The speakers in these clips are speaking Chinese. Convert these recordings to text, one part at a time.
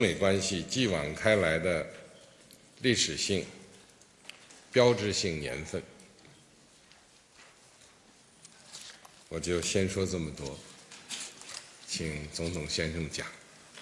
美关系继往开来的历史性、标志性年份，我就先说这么多，请总统先生讲。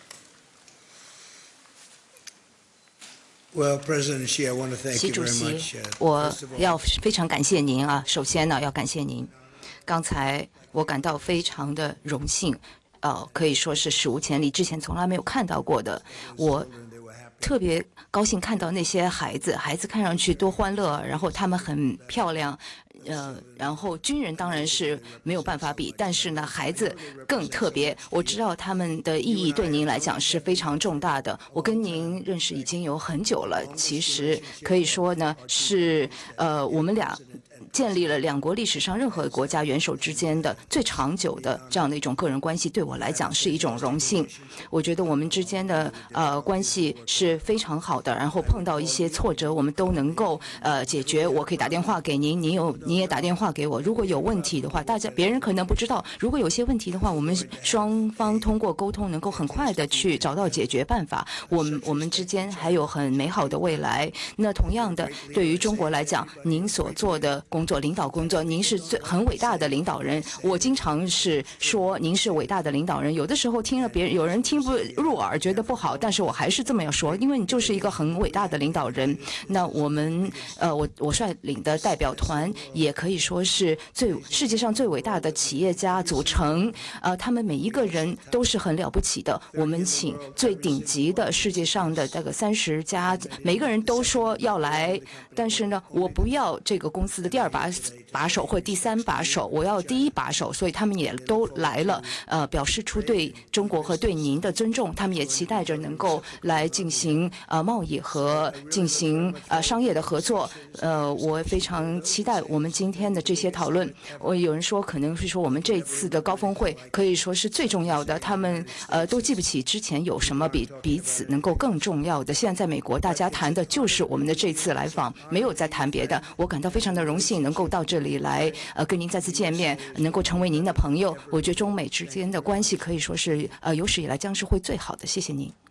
习主席，我要非常感谢您啊！首先呢，要感谢您。刚才我感到非常的荣幸，可以说是史无前例，之前从来没有看到过的。我特别高兴看到那些孩子看上去多欢乐，然后他们很漂亮。然后军人当然是没有办法比，但是呢，孩子更特别。我知道他们的意义对您来讲是非常重大的。我跟您认识已经有很久了，其实可以说呢是我们俩建立了两国历史上任何国家元首之间的最长久的这样的一种个人关系，对我来讲是一种荣幸。我觉得我们之间的关系是非常好的，然后碰到一些挫折，我们都能够解决。我可以打电话给您，你也打电话给我。如果有问题的话，别人可能不知道，如果有些问题的话，我们双方通过沟通能够很快的去找到解决办法。我们之间还有很美好的未来。那同样的，对于中国来讲，您所做的工作，领导工作，您是很伟大的领导人。我经常是说您是伟大的领导人，有的时候听了有人听不入耳，觉得不好，但是我还是这么要说，因为你就是一个很伟大的领导人。那我们我率领的代表团也可以说是世界上最伟大的企业家组成，他们每一个人都是很了不起的。我们请最顶级的世界上的这个30家，每个人都说要来，但是呢，我不要这个公司的第2把手或第3把手，我要第1把手，所以他们也都来了，表示出对中国和对您的尊重。他们也期待着能够来进行贸易和进行商业的合作。我非常期待我们今天的这些讨论。有人说可能是说我们这次的高峰会可以说是最重要的，他们都记不起之前有什么比彼此能够更重要的。现在在美国，大家谈的就是我们的这次来访，没有在谈别的。我感到非常的荣幸能够到这里来跟您再次见面，能够成为您的朋友。我觉得中美之间的关系可以说是有史以来将是会最好的。谢谢您。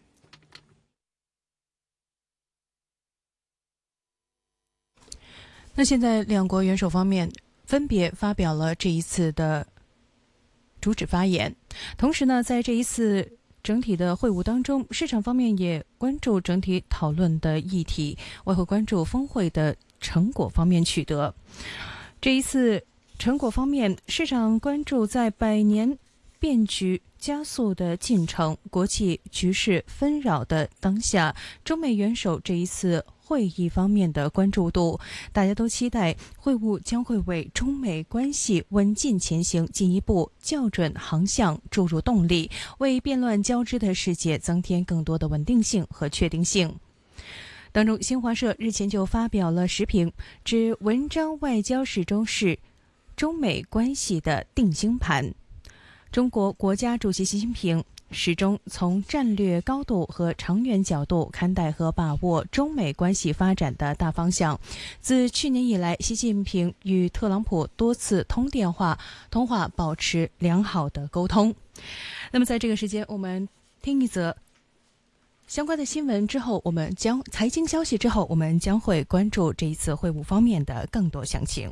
那现在两国元首方面分别发表了这一次的主旨发言，同时呢，在这一次整体的会晤当中，市场方面也关注整体讨论的议题，外会关注峰会的成果方面取得。这一次成果方面，市场关注在100年变局加速的进程、国际局势纷扰的当下，中美元首这一次会议方面的关注度，大家都期待会晤将会为中美关系稳进前行进一步校准航向注入动力，为变乱交织的世界增添更多的稳定性和确定性。当中，新华社日前就发表了时评，指文章外交始终是中美关系的定心盘。中国国家主席习近平始终从战略高度和长远角度看待和把握中美关系发展的大方向。自去年以来，习近平与特朗普多次通话保持良好的沟通。那么在这个时间，我们听一则相关的新闻之后，财经消息之后，我们将会关注这一次会晤方面的更多详情。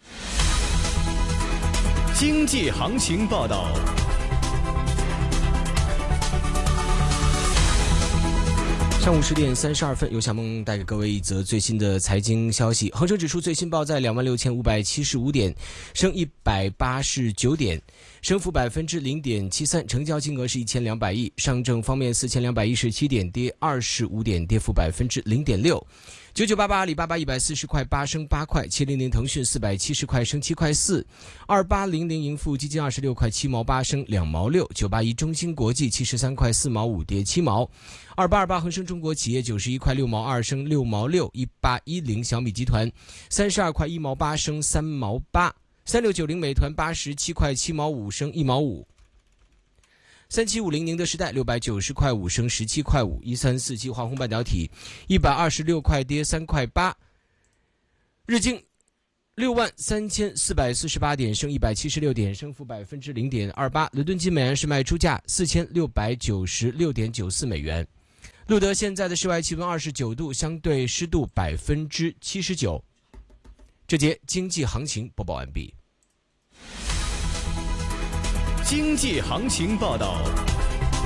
经济行情报道。上午10点32分，由小梦带给各位一则最新的财经消息。恒生指数最新报在26,575点，升189点，升幅0.73%，成交金额是1200亿。上证方面4217点，跌25点，跌幅0.6%。9988阿里巴巴140块8升8块，700腾讯470块升7块4，2800盈富基金26块7毛8升2毛6，981中芯国际73块4毛5跌7毛，2828恒生中国企业91块6毛2升6毛6，1810小米集团32块1毛8升3毛8，3690美团87块7毛5升1毛5。3750宁德时代690块5升17块5，1347华虹半导体126块跌3块8，日经63448点升176点，升幅0.28%。伦敦金每安士卖出价4696.94美元。 路德现在的室外气温29度，相对湿度79%。这节经济行情播报完毕。 经济行情报道。